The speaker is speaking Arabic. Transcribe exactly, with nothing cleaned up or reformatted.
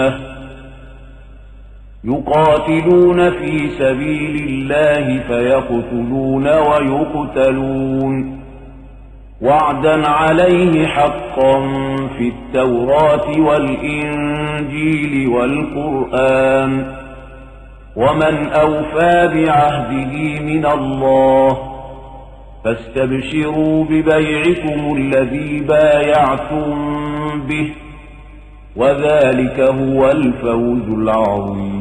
يقاتلون في سبيل الله فيقتلون ويقتلون وعدا عليه حقا في التوراة والإنجيل والقرآن ومن أوفى بعهده من الله فاستبشروا ببيعكم الذي بايعتم به وذلك هو الفوز العظيم.